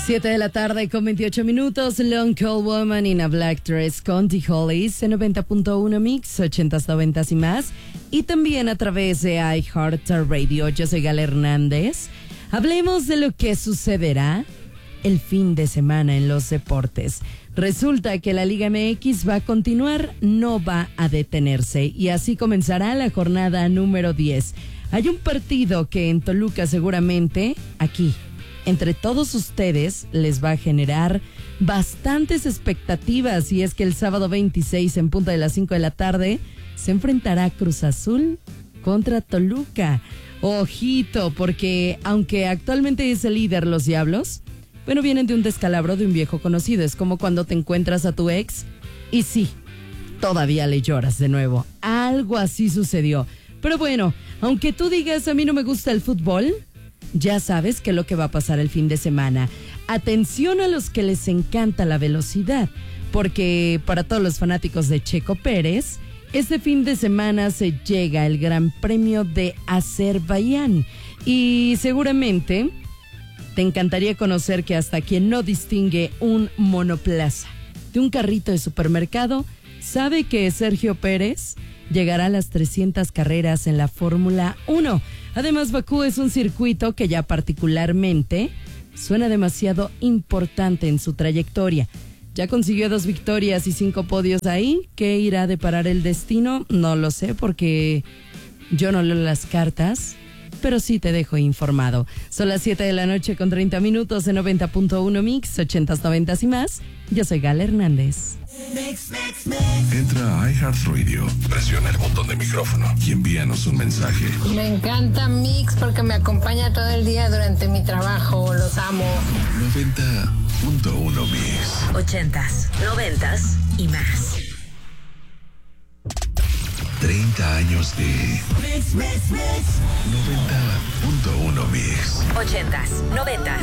7 de la tarde con 28 minutos. Long Cold Woman in a Black Dress con The Hollies en 90.1 Mix, 80s, 90s y más. Y también a través de iHeartRadio. Yo soy Gala Hernández. Hablemos de lo que sucederá el fin de semana en los deportes. Resulta que la Liga MX va a continuar, no va a detenerse. Y así comenzará la jornada número 10. Hay un partido que en Toluca seguramente, aquí, entre todos ustedes, les va a generar bastantes expectativas. Y es que el sábado 26, en punto de las 5 de la tarde, se enfrentará Cruz Azul contra Toluca. Ojito, porque aunque actualmente es el líder los Diablos, bueno, vienen de un descalabro de un viejo conocido. Es como cuando te encuentras a tu ex y sí, todavía le lloras de nuevo. Algo así sucedió. Pero bueno, aunque tú digas a mí no me gusta el fútbol, ya sabes qué es lo que va a pasar el fin de semana. Atención a los que les encanta la velocidad, porque para todos los fanáticos de Checo Pérez, este fin de semana se llega el Gran Premio de Azerbaiyán. Y seguramente te encantaría conocer que hasta quien no distingue un monoplaza de un carrito de supermercado, sabe que Sergio Pérez llegará a las 300 carreras en la Fórmula 1. Además, Bakú es un circuito que ya particularmente suena demasiado importante en su trayectoria. Ya consiguió 2 victorias y 5 podios ahí. ¿Qué irá a deparar el destino? No lo sé porque yo no leo las cartas, pero sí te dejo informado. Son las 7 de la noche con 30 minutos en 90.1 Mix, 80s, 90s y más. Yo soy Gala Hernández. Entra a iHeartRadio, presiona el botón de micrófono y envíanos un mensaje. Me encanta Mix porque me acompaña todo el día durante mi trabajo. Los amo. 90.1 Mix. 80s, 90s y más. 30 años de Mix. 90.1 Mix. 80s, 90s